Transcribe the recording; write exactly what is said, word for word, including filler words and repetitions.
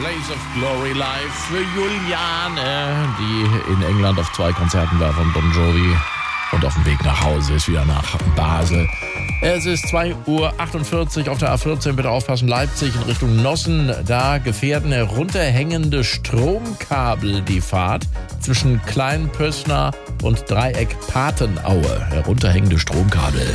Blaze of Glory live für Juliane, die in England auf zwei Konzerten war von Bon Jovi und auf dem Weg nach Hause ist, wieder nach Basel. Es ist zwei Uhr achtundvierzig auf der A vierzehn, bitte aufpassen, Leipzig in Richtung Nossen. Da gefährden herunterhängende Stromkabel die Fahrt zwischen Kleinpössner und Dreieck Patenaue. Herunterhängende Stromkabel.